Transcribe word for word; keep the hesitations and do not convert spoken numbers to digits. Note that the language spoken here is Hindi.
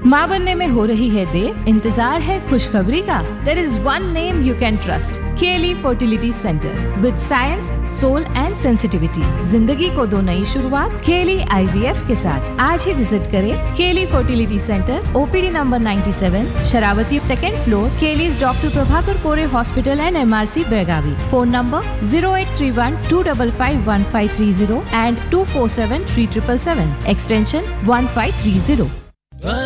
माँ बनने में हो रही है देर, इंतजार है खुशखबरी का। There is one name you can trust, केली fertility centre with science, soul and sensitivity. जिंदगी को दो नई शुरुआत केली आईवीएफ के साथ। आज ही विजिट करें केली फर्टिलिटी सेंटर, ओपीडी नंबर सत्तानवे, Sharavati, second floor, केलीज doctor Prabhakar कोरे hospital and MRC Belagavi. Phone number zero eight three one two five five one five three zero and to four seven three seven seven, extension one five three zero.